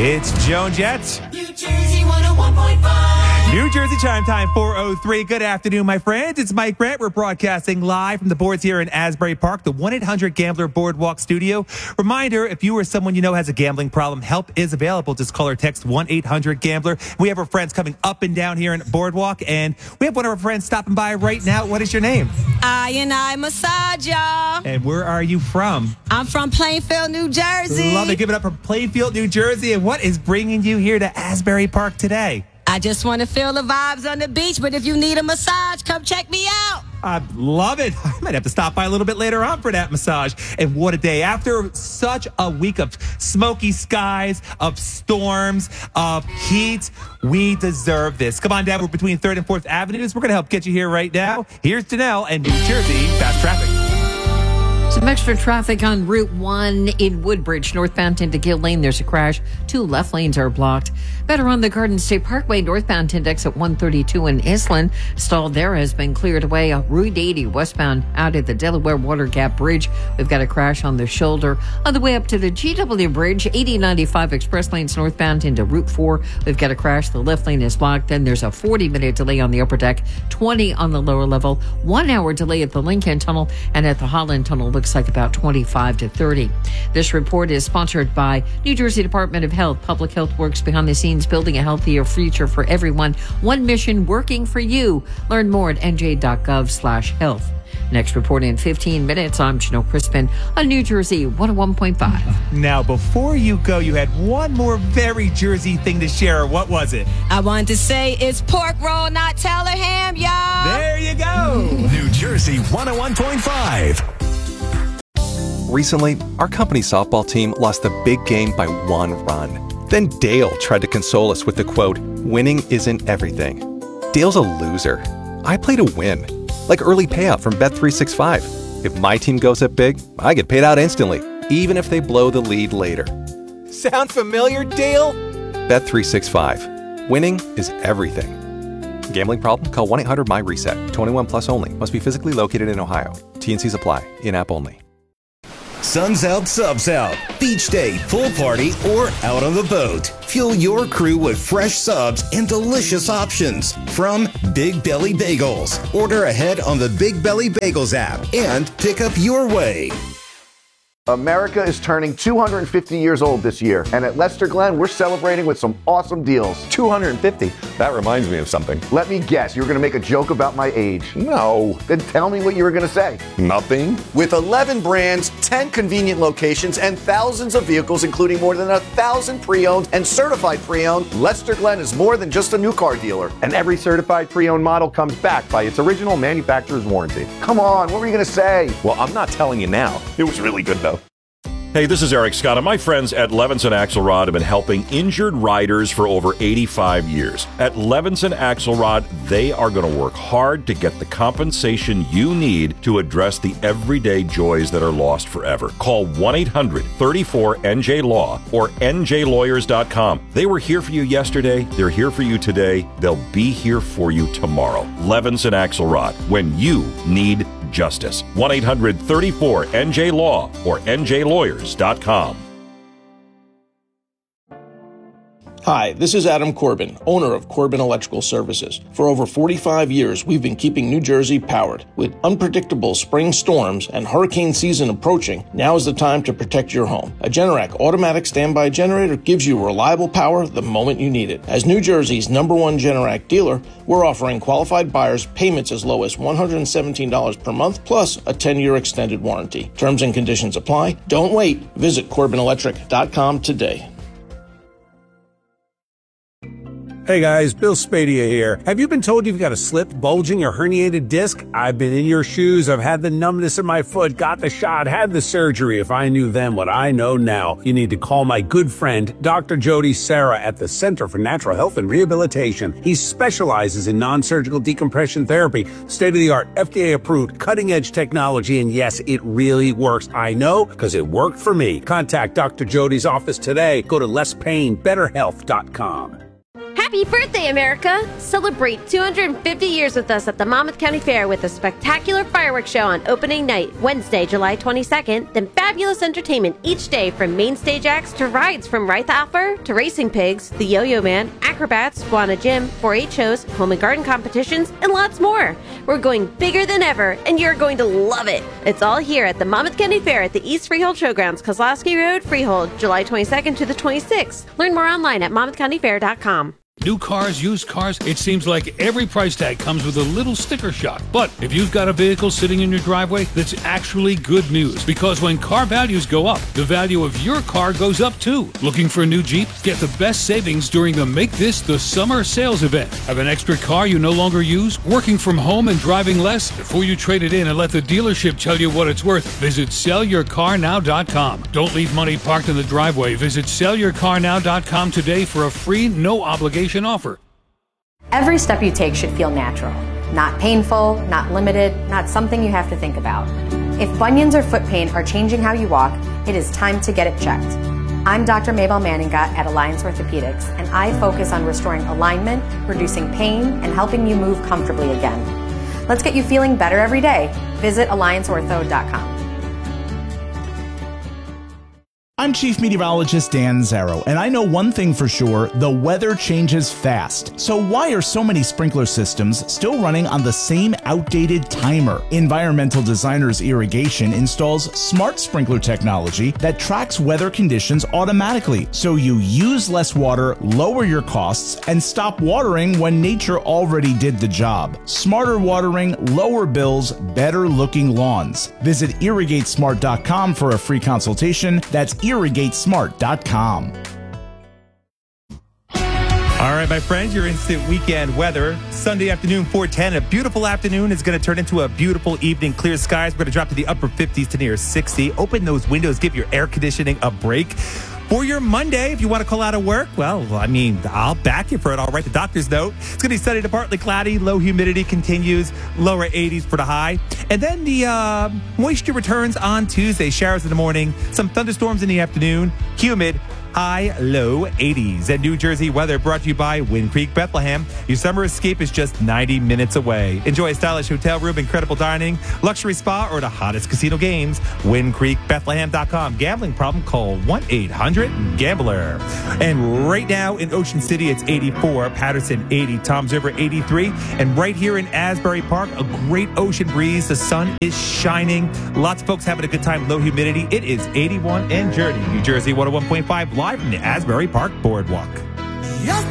It's Joan Jett. New Jersey 101.5. New Jersey Chime Time 4:03. Good afternoon, my friends. It's Mike Grant. We're broadcasting live from the boards here in Asbury Park, the 1-800-GAMBLER Boardwalk Studio. Reminder, if you or someone you know has a gambling problem, help is available. Just call or text 1-800-GAMBLER. We have our friends coming up and down here in Boardwalk, and we have one of our friends stopping by right now. What is your name? I Massage, y'all. And where are you from? I'm from Plainfield, New Jersey. Love it. Give it up for Plainfield, New Jersey. And what is bringing you here to Asbury Park today? I just want to feel the vibes on the beach, but if you need a massage, come check me out. I love it. I might have to stop by a little bit later on for that massage. And what a day. After such a week of smoky skies, of storms, of heat, we deserve this. Come on down. We're between 3rd and 4th Avenues. We're going to help get you here right now. Here's Danelle and New Jersey Fast Traffic. Some extra traffic on Route 1 in Woodbridge, northbound into Gill Lane. There's a crash. 2 left lanes are blocked. Better on the Garden State Parkway, northbound into exit 132 in Island. Stall there has been cleared away. Route 80 westbound out at the Delaware Water Gap Bridge. We've got a crash on the shoulder. On the way up to the GW Bridge, 8095 express lanes northbound into Route 4. We've got a crash. The left lane is blocked. Then there's a 40-minute delay on the upper deck, 20 on the lower level, 1 hour delay at the Lincoln Tunnel, and at the Holland Tunnel looks like about 25 to 30. This report is sponsored by New Jersey Department of Health. Public Health works behind the scenes, building a healthier future for everyone. One mission working for you. Learn more at nj.gov/health. Next report in 15 minutes. I'm Janelle Crispin on New Jersey 101.5. Now, before you go, you had one more very Jersey thing to share. What was it? I wanted to say it's pork roll, not Teller ham, y'all. There you go. New Jersey 101.5. Recently, our company softball team lost the big game by 1 run. Then Dale tried to console us with the quote, "Winning isn't everything." Dale's a loser. I play to win, like early payout from Bet365. If my team goes up big, I get paid out instantly, even if they blow the lead later. Sound familiar, Dale? Bet365. Winning is everything. Gambling problem? Call 1-800-MY-RESET. 21 plus only. Must be physically located in Ohio. T&Cs apply. In-app only. Sun's out, subs out. Beach day, pool party, or out on the boat. Fuel your crew with fresh subs and delicious options from Big Belly Bagels. Order ahead on the Big Belly Bagels app and pick up your way. America is turning 250 years old this year, and at Lester Glenn, we're celebrating with some awesome deals. 250? That reminds me of something. Let me guess, you were going to make a joke about my age. No. Then tell me what you were going to say. Nothing. With 11 brands, 10 convenient locations, and thousands of vehicles, including more than 1,000 pre-owned and certified pre-owned, Lester Glenn is more than just a new car dealer. And every certified pre-owned model comes backed by its original manufacturer's warranty. Come on, what were you going to say? Well, I'm not telling you now. It was really good, though. Hey, this is Eric Scott, and my friends at Levinson Axelrod have been helping injured riders for over 85 years. At Levinson Axelrod, they are going to work hard to get the compensation you need to address the everyday joys that are lost forever. Call 1-800-34-NJ-LAW or njlawyers.com. They were here for you yesterday, they're here for you today, they'll be here for you tomorrow. Levinson Axelrod, when you need justice. 1-800-34-NJ-LAW or njlawyers.com. Hi, this is Adam Corbin, owner of Corbin Electrical Services. For over 45 years, we've been keeping New Jersey powered. With unpredictable spring storms and hurricane season approaching, now is the time to protect your home. A Generac automatic standby generator gives you reliable power the moment you need it. As New Jersey's #1 Generac dealer, we're offering qualified buyers payments as low as $117 per month, plus a 10-year extended warranty. Terms and conditions apply. Don't wait. Visit CorbinElectric.com today. Hey guys, Bill Spadia here. Have you been told you've got a slipped, bulging, or herniated disc? I've been in your shoes. I've had the numbness in my foot, got the shot, had the surgery. If I knew then what I know now, you need to call my good friend, Dr. Jody Serra at the Center for Natural Health and Rehabilitation. He specializes in non-surgical decompression therapy, state-of-the-art, FDA-approved, cutting-edge technology, and yes, it really works. I know, because it worked for me. Contact Dr. Jody's office today. Go to lesspainbetterhealth.com. Happy birthday, America! Celebrate 250 years with us at the Monmouth County Fair with a spectacular fireworks show on opening night, Wednesday, July 22nd, then fabulous entertainment each day from main stage acts to rides from Reithoffer to Racing Pigs, the Yo-Yo Man, acrobats, Squanah Gym, 4-H shows, home and garden competitions, and lots more. We're going bigger than ever, and you're going to love it. It's all here at the Monmouth County Fair at the East Freehold Showgrounds, Kozlowski Road, Freehold, July 22nd to the 26th. Learn more online at monmouthcountyfair.com. New cars, used cars, it seems like every price tag comes with a little sticker shock. But if you've got a vehicle sitting in your driveway, that's actually good news. Because when car values go up, the value of your car goes up too. Looking for a new Jeep? Get the best savings during the Make This the Summer sales event. Have an extra car you no longer use? Working from home and driving less? Before you trade it in and let the dealership tell you what it's worth, visit sellyourcarnow.com. Don't leave money parked in the driveway. Visit sellyourcarnow.com today for a free, no obligation offer. Every step you take should feel natural, not painful, not limited, not something you have to think about. If bunions or foot pain are changing how you walk, it is time to get it checked. I'm Dr. Mabel Manninga at Alliance Orthopedics, and I focus on restoring alignment, reducing pain, and helping you move comfortably again. Let's get you feeling better every day. Visit allianceortho.com. I'm Chief Meteorologist Dan Zarrow, and I know one thing for sure, the weather changes fast. So why are so many sprinkler systems still running on the same outdated timer? Environmental Designers Irrigation installs smart sprinkler technology that tracks weather conditions automatically, so you use less water, lower your costs, and stop watering when nature already did the job. Smarter watering, lower bills, better looking lawns. Visit irrigatesmart.com for a free consultation. That's irrigatesmart.com. All right, my friends, your instant weekend weather. Sunday afternoon, 4:10. A beautiful afternoon is going to turn into a beautiful evening. Clear skies. We're going to drop to the upper 50s to near 60. Open those windows. Give your air conditioning a break. For your Monday, if you want to call out of work, well, I mean, I'll back you for it. I'll write the doctor's note. It's going to be sunny to partly cloudy. Low humidity continues. Lower 80s for the high. And then the moisture returns on Tuesday. Showers in the morning. Some thunderstorms in the afternoon. Humid. High, low 80s. And New Jersey weather brought to you by Wind Creek Bethlehem. Your summer escape is just 90 minutes away. Enjoy a stylish hotel room, incredible dining, luxury spa, or the hottest casino games. WindCreekBethlehem.com. Gambling problem? Call 1-800-GAMBLER. And right now in Ocean City, it's 84. Patterson, 80. Toms River, 83. And right here in Asbury Park, a great ocean breeze. The sun is shining. Lots of folks having a good time. Low humidity. It is 81 and Journey. New Jersey 101.5. Live from the Asbury Park Boardwalk. Just